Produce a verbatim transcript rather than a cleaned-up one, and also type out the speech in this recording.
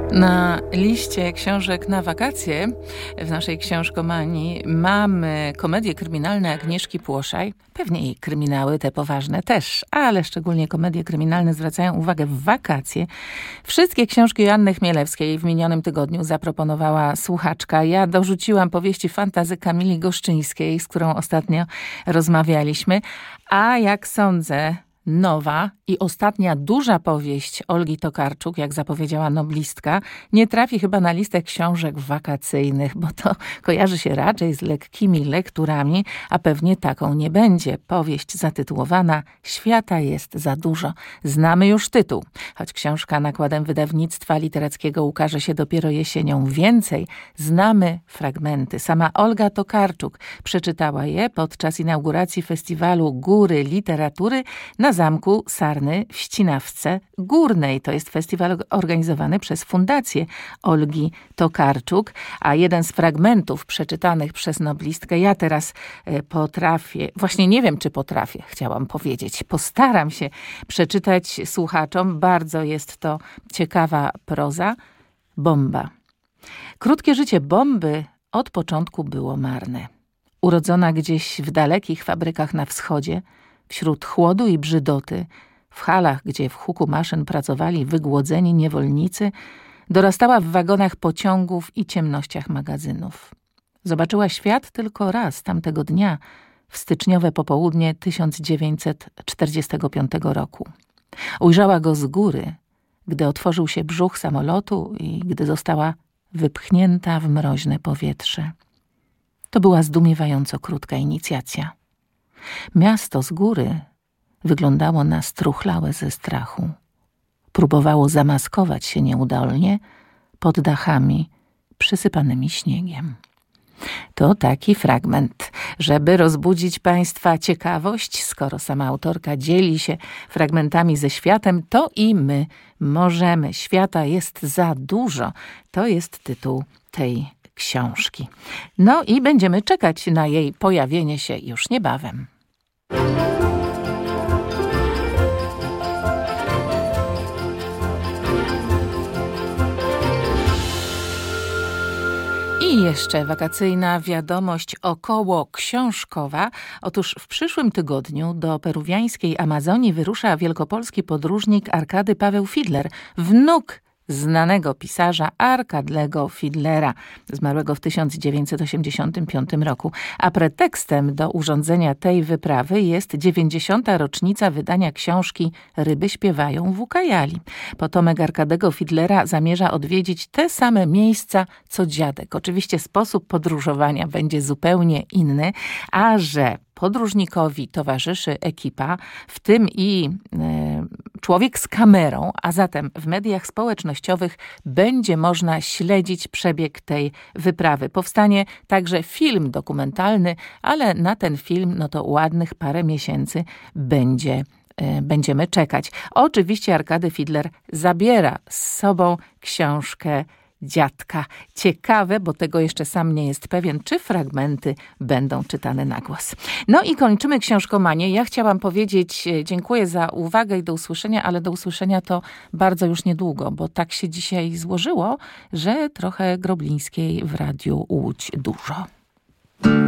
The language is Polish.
Na liście książek na wakacje w naszej książkomanii mamy komedie kryminalne Agnieszki Płoszaj. Pewnie i kryminały te poważne też, ale szczególnie komedie kryminalne zwracają uwagę w wakacje. Wszystkie książki Joanny Chmielewskiej w minionym tygodniu zaproponowała słuchaczka. Ja dorzuciłam powieści fantasy Kamili Goszczyńskiej, z którą ostatnio rozmawialiśmy. A jak sądzę, nowa i ostatnia duża powieść Olgi Tokarczuk, jak zapowiedziała noblistka, nie trafi chyba na listę książek wakacyjnych, bo to kojarzy się raczej z lekkimi lekturami, a pewnie taką nie będzie. Powieść zatytułowana Świata jest za dużo. Znamy już tytuł, choć książka nakładem wydawnictwa literackiego ukaże się dopiero jesienią. Więcej znamy fragmenty. Sama Olga Tokarczuk przeczytała je podczas inauguracji festiwalu Góry Literatury na Zamku Sarny w Ścinawce Górnej. To jest festiwal organizowany przez Fundację Olgi Tokarczuk, a jeden z fragmentów przeczytanych przez noblistkę ja teraz potrafię, właśnie nie wiem, czy potrafię, chciałam powiedzieć, postaram się przeczytać słuchaczom. Bardzo jest to ciekawa proza. Bomba. Krótkie życie bomby od początku było marne. Urodzona gdzieś w dalekich fabrykach na wschodzie, wśród chłodu i brzydoty, w halach, gdzie w huku maszyn pracowali wygłodzeni niewolnicy, dorastała w wagonach pociągów i ciemnościach magazynów. Zobaczyła świat tylko raz tamtego dnia, w styczniowe popołudnie tysiąc dziewięćset czterdziestego piątego roku. Ujrzała go z góry, gdy otworzył się brzuch samolotu i gdy została wypchnięta w mroźne powietrze. To była zdumiewająco krótka inicjacja. Miasto z góry wyglądało na struchlałe ze strachu. Próbowało zamaskować się nieudolnie pod dachami przysypanymi śniegiem. To taki fragment, żeby rozbudzić Państwa ciekawość. Skoro sama autorka dzieli się fragmentami ze światem, to i my możemy. Świata jest za dużo. To jest tytuł tej książki. No i będziemy czekać na jej pojawienie się już niebawem. I jeszcze wakacyjna wiadomość około książkowa. Otóż w przyszłym tygodniu do peruwiańskiej Amazonii wyrusza wielkopolski podróżnik Arkady Paweł Fidler, wnuk znanego pisarza Arkadego Fidlera, zmarłego w tysiąc dziewięćset osiemdziesiątym piątym roku. A pretekstem do urządzenia tej wyprawy jest dziewięćdziesiąta rocznica wydania książki Ryby śpiewają w Ukajali. Potomek Arkadego Fidlera zamierza odwiedzić te same miejsca co dziadek. Oczywiście sposób podróżowania będzie zupełnie inny, a że podróżnikowi towarzyszy ekipa, w tym i e, człowiek z kamerą, a zatem w mediach społecznościowych będzie można śledzić przebieg tej wyprawy. Powstanie także film dokumentalny, ale na ten film no to ładnych parę miesięcy będzie będziemy czekać. Oczywiście Arkady Fidler zabiera z sobą książkę dziadka. Ciekawe, bo tego jeszcze sam nie jest pewien, czy fragmenty będą czytane na głos. No i kończymy książkomanię. Ja chciałam powiedzieć dziękuję za uwagę i do usłyszenia, ale do usłyszenia to bardzo już niedługo, bo tak się dzisiaj złożyło, że trochę Groblińskiej w Radiu Łódź dużo.